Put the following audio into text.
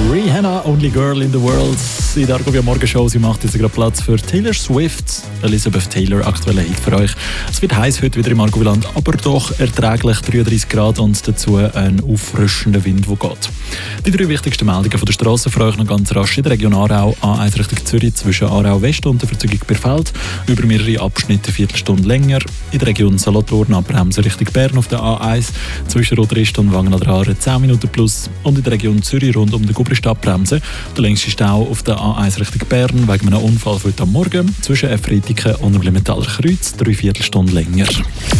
Rihanna, Only Girl in the World. In der Argovia Morgenshow, sie macht jetzt gerade Platz für Taylor Swift. Elizabeth Taylor, aktueller Hit für euch. Es wird heiß heute wieder im Argoviland, aber doch erträglich 33 Grad und dazu ein auffrischender Wind, der geht. Die 3 wichtigsten Meldungen von der Straße für euch noch ganz rasch. In der Region Aarau, A1 Richtung Zürich zwischen Aarau West und der Verzügung Birfeld. Über mehrere Abschnitte eine Viertelstunde länger. In der Region Solothurn abbremsen Richtung Bern auf der A1 zwischen Rotrist und Wangen an der Aare 10 Minuten plus. Und in der Region Zürich rund um den Gubristadt bremsen. Der längste Stau auf der A1 Richtung Bern wegen einem Unfall von heute am Morgen zwischen Efritiken und dem Limentaler Kreuz 3 Viertelstunden länger.